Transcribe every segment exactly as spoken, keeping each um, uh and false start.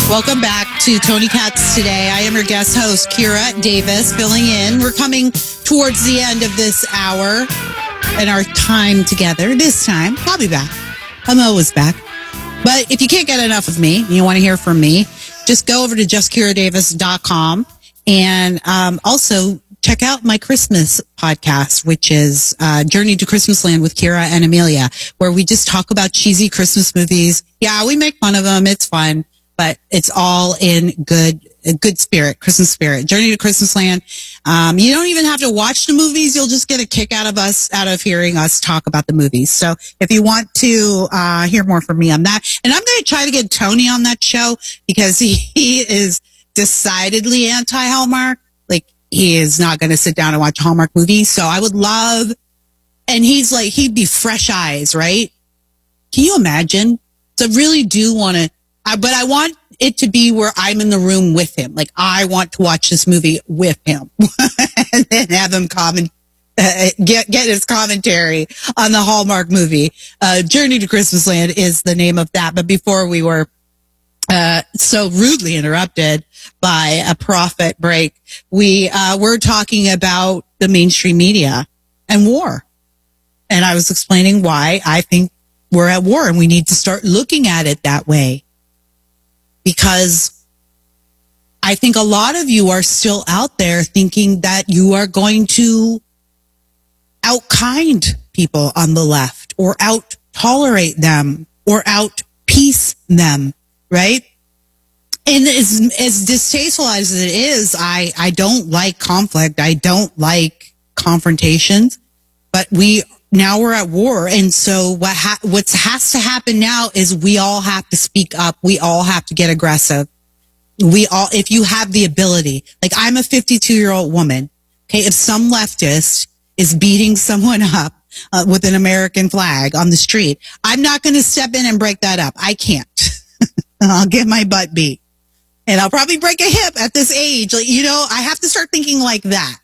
Welcome back to Tony Katz Today. I am your guest host, Kira Davis, filling in. We're coming towards the end of this hour and our time together. This time, I'll be back. I'm always back. But if you can't get enough of me, you want to hear from me, just go over to just kira davis dot com and um, also check out my Christmas podcast, which is uh, Journey to Christmas Land with Kira and Amelia, where we just talk about cheesy Christmas movies. Yeah, we make fun of them. It's fun. But it's all in good, good spirit, Christmas spirit. Journey to Christmas Land. Um, you don't even have to watch the movies. You'll just get a kick out of us, out of hearing us talk about the movies. So if you want to, uh, hear more from me on that, and I'm going to try to get Tony on that show because he, he is decidedly anti-Hallmark. Like he is not going to sit down and watch a Hallmark movie. So I would love, and he's like, he'd be fresh eyes, right? Can you imagine? So I really do want to, Uh, but I want it to be where I'm in the room with him. Like I want to watch this movie with him and then have him comment, uh, get, get his commentary on the Hallmark movie. Uh, Journey to Christmas Land is the name of that. But before we were, uh, so rudely interrupted by a profit break, we, uh, were talking about the mainstream media and war. And I was explaining why I think we're at war and we need to start looking at it that way. Because I think a lot of you are still out there thinking that you are going to out-kind people on the left or out-tolerate them or out-peace them, right? And as, as distasteful as it is, I, I don't like conflict. I don't like confrontations, but we now we're at war. And so what ha- what has to happen now is we all have to speak up. We all have to get aggressive. We all, if you have the ability, like I'm a fifty-two year old woman. Okay. If some leftist is beating someone up uh, with an American flag on the street, I'm not going to step in and break that up. I can't. I'll get my butt beat and I'll probably break a hip at this age. Like, you know, I have to start thinking like that.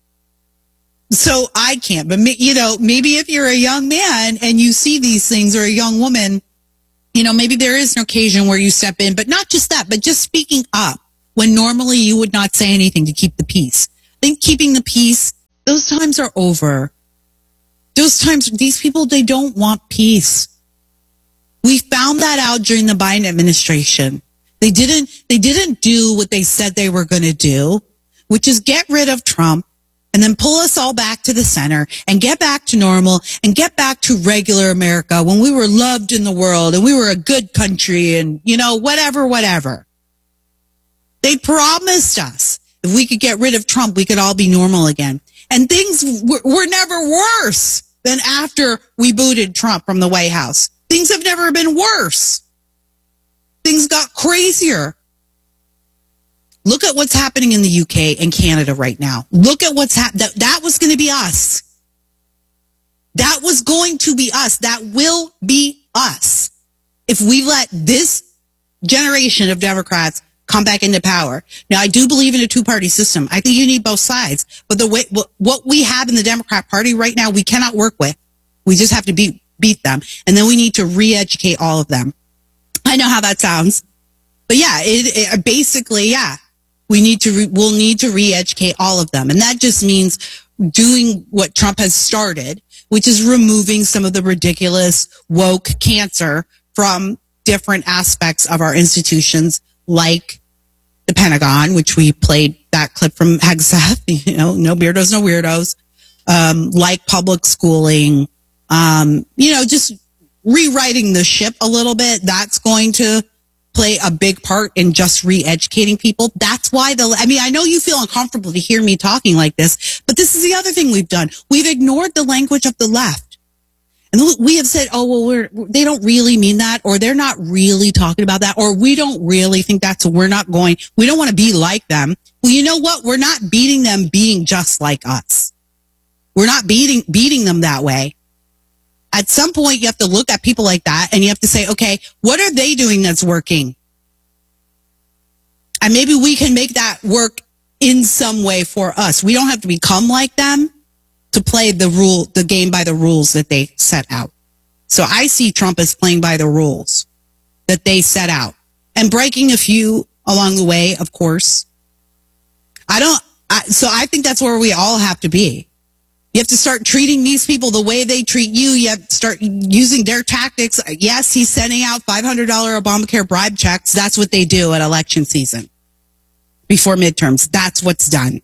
So I can't, but you know, maybe if you're a young man and you see these things or a young woman, you know, maybe there is an occasion where you step in, but not just that, but just speaking up when normally you would not say anything to keep the peace. I think keeping the peace, those times are over. Those times, these people, they don't want peace. We found that out during the Biden administration. They didn't, they didn't do what they said they were going to do, which is get rid of Trump. And then pull us all back to the center and get back to normal and get back to regular America when we were loved in the world and we were a good country and, you know, whatever, whatever. They promised us if we could get rid of Trump, we could all be normal again. And things were, were never worse than after we booted Trump from the White House. Things have never been worse. Things got crazier. Look at what's happening in the U K and Canada right now. Look at what's happening. That, that was going to be us. That was going to be us. That will be us. If we let this generation of Democrats come back into power. Now, I do believe in a two-party system. I think you need both sides. But the way, what we have in the Democrat Party right now, we cannot work with. We just have to beat, beat them. And then we need to re-educate all of them. I know how that sounds. But yeah, it, it basically, yeah. We need to, re- we'll need to re-educate all of them. And that just means doing what Trump has started, which is removing some of the ridiculous woke cancer from different aspects of our institutions, like the Pentagon, which we played that clip from Hegseth, you know, no beardos, no weirdos, um, like public schooling, um, you know, just rewriting the ship a little bit. That's going to play a big part in just re-educating people. That's why the, I mean, I know you feel uncomfortable to hear me talking like this, but this is the other thing we've done. We've ignored the language of the left. And we have said, oh, well, we're, they don't really mean that, or they're not really talking about that, or we don't really think that's, so we're not going, we don't want to be like them. Well, you know what? We're not beating them being just like us. We're not beating, beating them that way. At some point, you have to look at people like that and you have to say, okay, what are they doing that's working? And maybe we can make that work in some way for us. We don't have to become like them to play the rule, the game by the rules that they set out. So I see Trump as playing by the rules that they set out. and breaking a few along the way, of course. I don't, I, so I think that's where we all have to be. You have to start treating these people the way they treat you. You have to start using their tactics. Yes, he's sending out five hundred dollars Obamacare bribe checks. That's what they do at election season before midterms. That's what's done.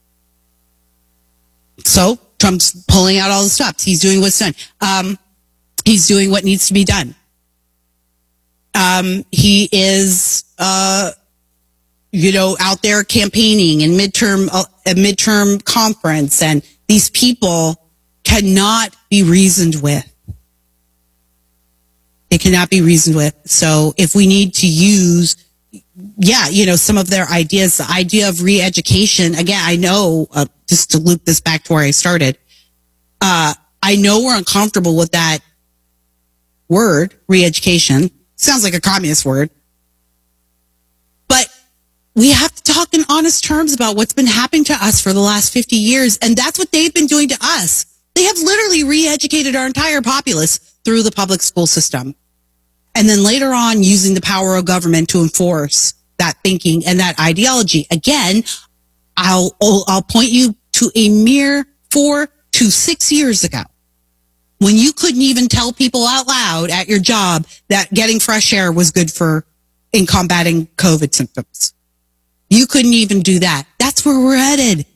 So Trump's pulling out all the stops. He's doing what's done. Um, he's doing what needs to be done. Um, he is, uh, you know, out there campaigning in midterm, uh, a midterm conference, and these people cannot be reasoned with. They cannot be reasoned with. So if we need to use, yeah, you know, some of their ideas, the idea of re-education, again, I know, uh, just to loop this back to where I started, uh, I know we're uncomfortable with that word, re-education. Sounds like a communist word. But we have to talk in honest terms about what's been happening to us for the last fifty years. And that's what they've been doing to us. They have literally re-educated our entire populace through the public school system. And then later on, using the power of government to enforce that thinking and that ideology. Again, I'll, I'll point you to a mere four to six years ago, when you couldn't even tell people out loud at your job that getting fresh air was good for in combating COVID symptoms. You couldn't even do that. That's where we're headed.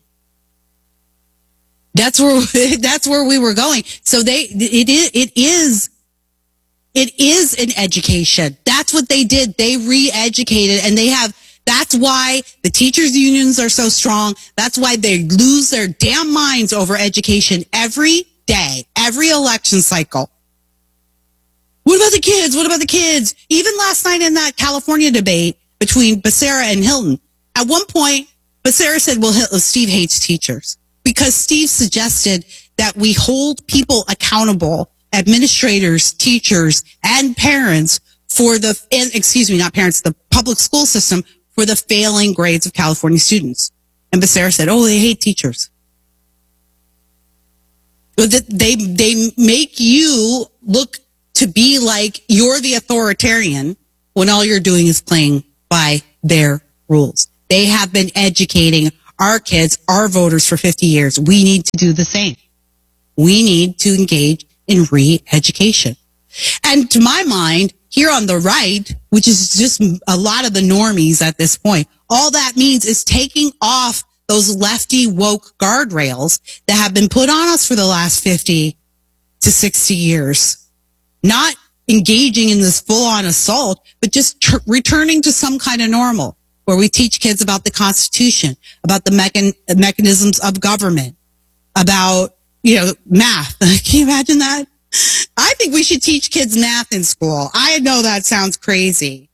That's where, that's where we were going. So they, it is, it is, it is an education. That's what they did. They re-educated, and they have, that's why the teachers' unions are so strong. That's why they lose their damn minds over education every day, every election cycle. What about the kids? What about the kids? Even last night in that California debate between Becerra and Hilton, at one point, Becerra said, well, Steve hates teachers, because Steve suggested that we hold people accountable, administrators, teachers, and parents for the, and, excuse me, not parents, the public school system for the failing grades of California students. And Becerra said, oh, they hate teachers. They, they make you look to be like you're the authoritarian when all you're doing is playing by their rules. They have been educating our kids, our voters, for fifty years. We need to do the same. We need to engage in re-education. And to my mind, here on the right, which is just a lot of the normies at this point, all that means is taking off those lefty woke guardrails that have been put on us for the last fifty to sixty years. Not engaging in this full-on assault, but just tr- returning to some kind of normal, where we teach kids about the Constitution, about the mechan- mechanisms of government, about, you know, math. Can you imagine that? I think we should teach kids math in school. I know that sounds crazy.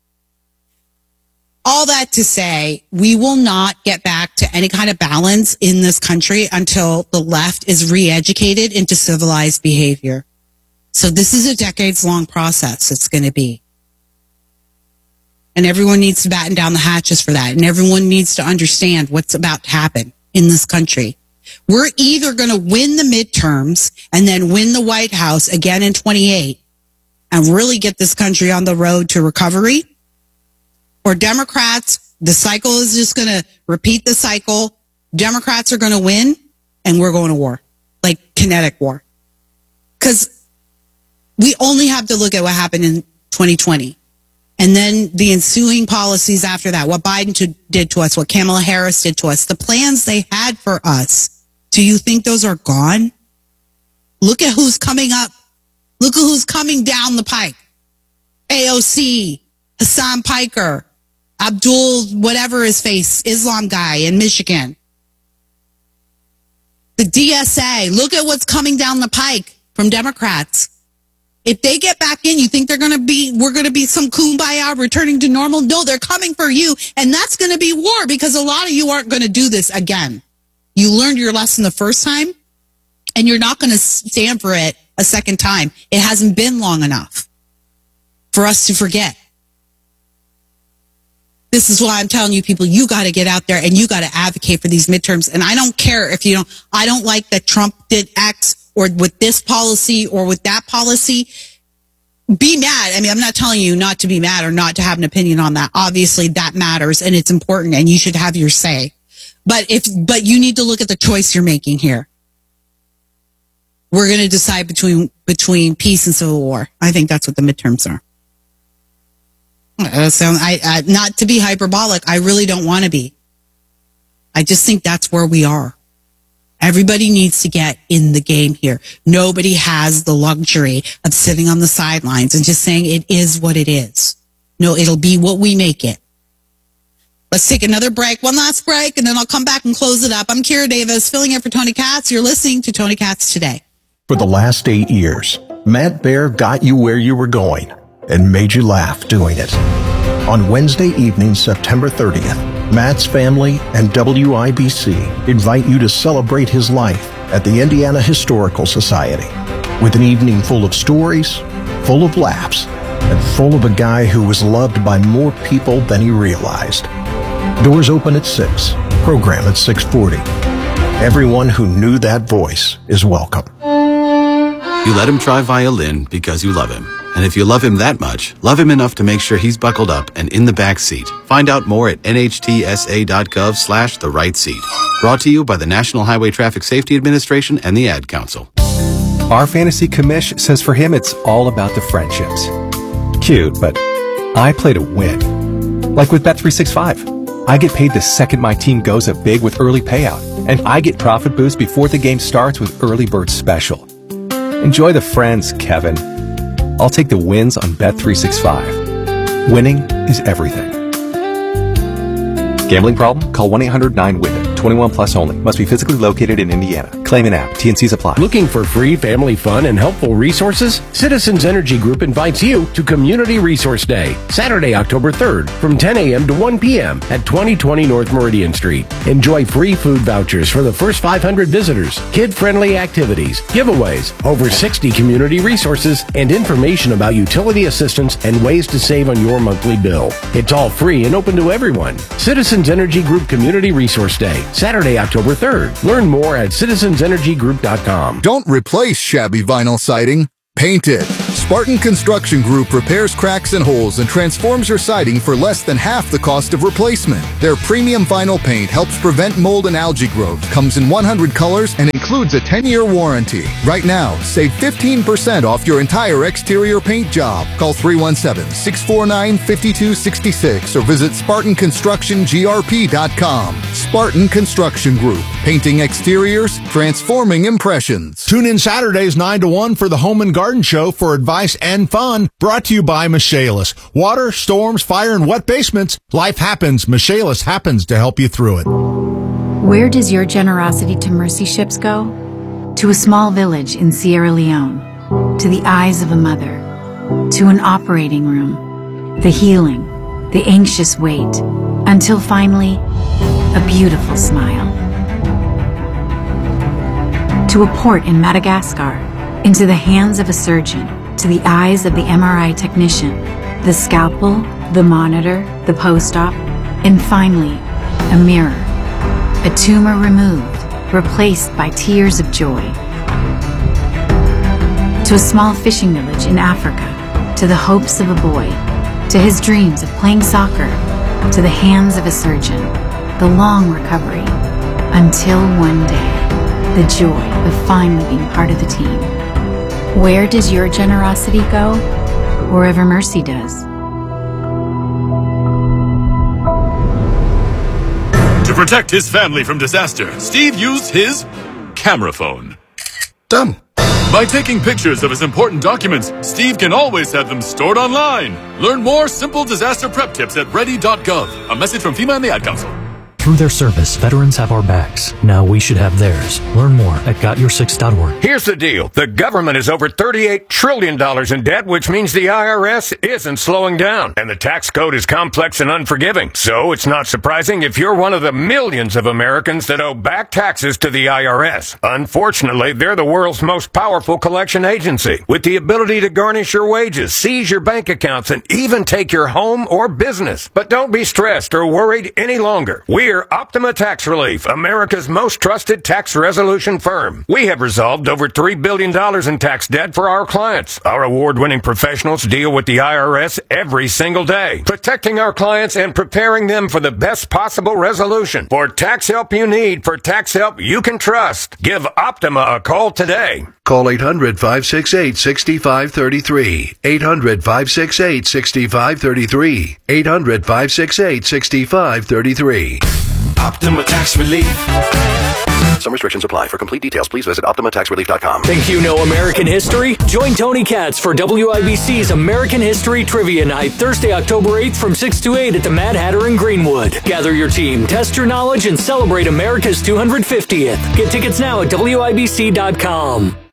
All that to say, we will not get back to any kind of balance in this country until the left is re-educated into civilized behavior. So this is a decades-long process. It's going to be. And everyone needs to batten down the hatches for that. And everyone needs to understand what's about to happen in this country. We're either going to win the midterms and then win the White House again in twenty-eight and really get this country on the road to recovery, or Democrats, the cycle is just going to repeat the cycle. Democrats are going to win and we're going to war, like kinetic war. Because we only have to look at what happened in twenty twenty. And then the ensuing policies after that, what Biden to, did to us, what Kamala Harris did to us, the plans they had for us. Do you think those are gone? Look at who's coming up. Look at who's coming down the pike. A O C, Hassan Piker, Abdul, whatever his face, Islam guy in Michigan. The D S A, look at what's coming down the pike from Democrats. If they get back in, you think they're going to be, we're going to be some kumbaya returning to normal? No, they're coming for you. And that's going to be war, because a lot of you aren't going to do this again. You learned your lesson the first time, and you're not going to stand for it a second time. It hasn't been long enough for us to forget. This is why I'm telling you people, you got to get out there and you got to advocate for these midterms. And I don't care if you don't, I don't like that Trump did X or with this policy or with that policy. be mad. I mean, I'm not telling you not to be mad or not to have an opinion on that. Obviously that matters and it's important and you should have your say. But if, but you need to look at the choice you're making here. We're going to decide between, between peace and civil war. I think that's what the midterms are. Uh, so I, I, not to be hyperbolic, I really don't want to be. I just think that's where we are. Everybody needs to get in the game here. Nobody has the luxury of sitting on the sidelines and just saying it is what it is. No, it'll be what we make it. Let's take another break, one last break, and then I'll come back and close it up. I'm Kira Davis, filling in for Tony Katz. You're listening to Tony Katz Today. For the last eight years, Matt Bear got you where you were going and made you laugh doing it. On Wednesday evening, September thirtieth, Matt's family and W I B C invite you to celebrate his life at the Indiana Historical Society with an evening full of stories, full of laughs, and full of a guy who was loved by more people than he realized. Doors open at six, program at six forty. Everyone who knew that voice is welcome. You let him try violin because you love him. And if you love him that much, love him enough to make sure he's buckled up and in the back seat. Find out more at nhtsa.gov slash the right seat. Brought to you by the National Highway Traffic Safety Administration and the Ad Council. Our fantasy commish says for him it's all about the friendships. Cute, but I play to win. Like with Bet three sixty-five. I get paid the second my team goes up big with early payout. And I get profit boost before the game starts with Early Bird Special. Enjoy the friends, Kevin. I'll take the wins on Bet three sixty-five. Winning is everything. Gambling problem? Call one eight hundred nine W I T H. twenty-one plus only. Must be physically located in Indiana. Claim an app. T and C's apply. Looking for free family fun and helpful resources? Citizens Energy Group invites you to Community Resource Day, Saturday, October third, from ten a.m. to one p.m. at twenty twenty North Meridian Street. Enjoy free food vouchers for the first five hundred visitors, kid-friendly activities, giveaways, over sixty community resources, and information about utility assistance and ways to save on your monthly bill. It's all free and open to everyone. Citizens Energy Group Community Resource Day, Saturday, October third. Learn more at citizens energy group dot com. Don't replace shabby vinyl siding. Paint it. Spartan Construction Group repairs cracks and holes and transforms your siding for less than half the cost of replacement. Their premium vinyl paint helps prevent mold and algae growth, comes in one hundred colors, and includes a ten-year warranty. Right now, save fifteen percent off your entire exterior paint job. Call three one seven, six four nine, five two six six or visit spartan construction g r p dot com. Spartan Construction Group. Painting exteriors, transforming impressions. Tune in Saturdays nine to one for the Home and Garden Show for advice and fun. Brought to you by Michaelis. Water, storms, fire, and wet basements. Life happens. Michaelis happens to help you through it. Where does your generosity to mercy ships go? To a small village in Sierra Leone. To the eyes of a mother. To an operating room. The healing. The anxious wait. Until finally, a beautiful smile. To a port in Madagascar. Into the hands of a surgeon. To the eyes of the M R I technician. The scalpel, the monitor, the post-op, and finally, a mirror. A tumor removed, replaced by tears of joy. To a small fishing village in Africa. To the hopes of a boy. To his dreams of playing soccer. To the hands of a surgeon. The long recovery. Until one day, the joy of finally being part of the team. Where does your generosity go? Wherever mercy does. To protect his family from disaster, Steve used his camera phone. Done. By taking pictures of his important documents, Steve can always have them stored online. Learn more simple disaster prep tips at ready dot gov. A message from FEMA and the Ad Council. Through their service, veterans have our backs. Now we should have theirs. Learn more at got your six dot org. Here's the deal. The government is over thirty-eight trillion dollars in debt, which means the I R S isn't slowing down. And the tax code is complex and unforgiving. So it's not surprising if you're one of the millions of Americans that owe back taxes to the I R S. Unfortunately, they're the world's most powerful collection agency, with the ability to garnish your wages, seize your bank accounts, and even take your home or business. But don't be stressed or worried any longer. We We're Optima Tax Relief, America's most trusted tax resolution firm. We have resolved over three billion dollars in tax debt for our clients. Our award-winning professionals deal with the I R S every single day, protecting our clients and preparing them for the best possible resolution. For tax help you need, for tax help you can trust, give Optima a call today. Call eight hundred, five six eight, six five three three. eight hundred, five six eight, six five three three. eight hundred, five six eight, six five three three. Optima Tax Relief. Some restrictions apply. For complete details, please visit optima tax relief dot com. Think you know American history? Join Tony Katz for W I B C's American History Trivia Night, Thursday, October eighth from six to eight at the Mad Hatter in Greenwood. Gather your team, test your knowledge, and celebrate America's two hundred fiftieth. Get tickets now at W I B C dot com.